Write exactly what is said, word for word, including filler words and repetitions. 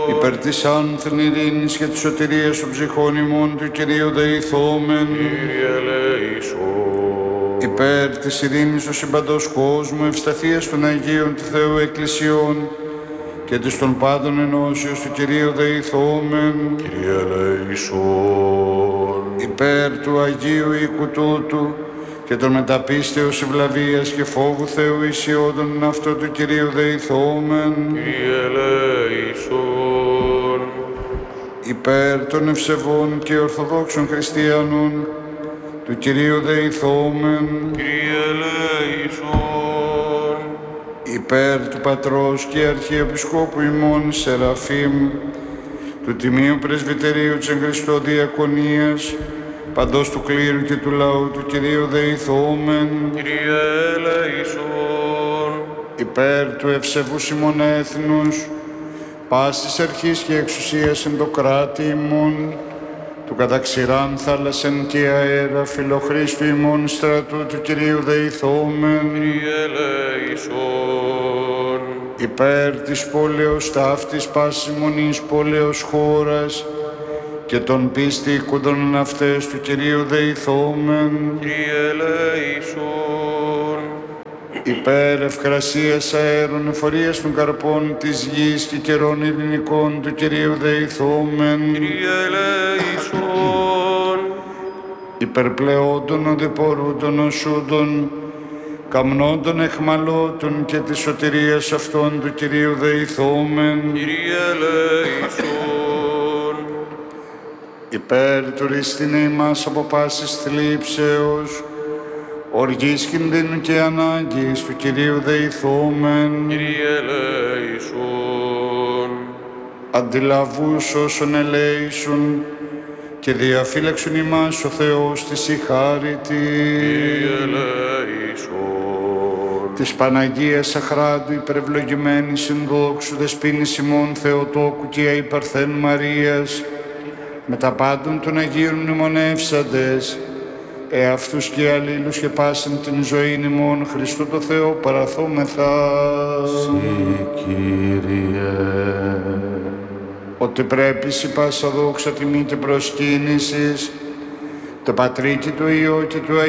Υπέρ της άνθεν ειρήνης και της σωτηρίας των ψυχών ημών του Κυρίου δεηθόμεν. Κύριε ελέησον. Υπέρ της ειρήνης του συμπαντός κόσμου, ευσταθίας των Αγίων του Θεού Εκκλησιών και της των πάντων ενώσεως του Κυρίου δεηθόμεν. Κύριε ελέησον. Υπέρ του Αγίου οίκου τούτου και των μεταπίστεως ευλαβίας και φόβου Θεού ισιώδων αυτό του Κυρίου δεηθόμεν. Κύριε ελέησον. Υπέρ των ευσεβών και ορθοδόξων χριστιανών του Κυρίου δεηθόμεν. Κύριε ελέησον. Υπέρ του Πατρός και Αρχιεπισκόπου ημών Σεραφείμ, του Τιμίου Πρεσβυτερίου της εν Χριστώ Διακονίας, παντός του κλήρου και του λαού του Κυρίου δεηθόμεν. Κύριε ελέησον. Υπέρ του ευσεβούς ημών έθνους, πάσης αρχής και εξουσίας εν το κράτη ημών, του καταξηράν θάλασσεν και αέρα, φιλοχρήστου ημών στρατού του Κυρίου δεηθόμεν. Κύριε ελέησον. Υπέρ της πόλεως ταύτης πάσης μονής πόλεως χώρας και των πίστη οικούντων αυτές του Κυρίου δεηθόμεν. Κύριε ελέησον. Υπέρ ευκρασίας αέρων εφορίας των καρπών της γης και καιρών ειρηνικών του Κυρίου δεηθόμεν. Κύριε ελέησον. Υπέρ πλεόντων οδηπορούντων οσούντων, καμνόντων εχμαλώτων και της σωτηρίας αυτών του Κυρίου δεηθόμεν. Κύριε ελέησον. Υπέρ του ρίστηνε ημάς από πάσης θλίψεως, οργής κινδύνου και ανάγκης του Κυρίου δεηθόμεν. Κύριε ελέησον. Αντιλαβούς όσων ελέησον και διαφύλαξον ημάς ο Θεός της η χάρητη. Κύριε ελέησον. Της Παναγίας Αχράντου υπερευλογημένης συνδόξου δεσποίνης ημών Θεοτόκου και αϊπαρθέν Μαρίας, με τα πάντων των Αγίων μνημονεύσαντες, εαυτούς και αλλήλους και πάσαν την ζωήν ημών Χριστού το Θεό παραθόμεθα. Συ, Κύριε. Ότι πρέπει σοι πάσα δόξα τιμή και προσκύνησης, το Πατρί και το Υιό και το